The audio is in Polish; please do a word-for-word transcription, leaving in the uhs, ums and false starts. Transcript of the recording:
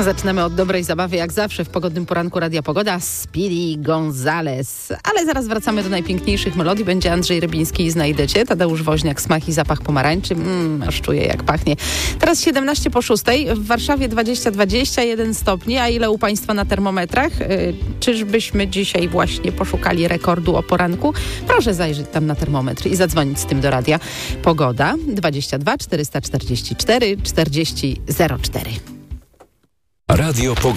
Zaczynamy od dobrej zabawy, jak zawsze w pogodnym poranku Radia Pogoda. Speedy Gonzales. Ale zaraz wracamy do najpiękniejszych melodii. Będzie Andrzej Rybiński i Znajdziecie. Tadeusz Woźniak, Smak i zapach pomarańczy. Mmm, aż czuję, jak pachnie. Teraz siedemnaście po szóstej. W Warszawie dwadzieścia dwadzieścia jeden stopni. A ile u Państwa na termometrach? Yy, czyżbyśmy dzisiaj właśnie poszukali rekordu o poranku? Proszę zajrzeć tam na termometr i zadzwonić z tym do Radia Pogoda. dwadzieścia dwa czterysta czterdzieści cztery czterdzieści zero cztery. Radio Pogoda.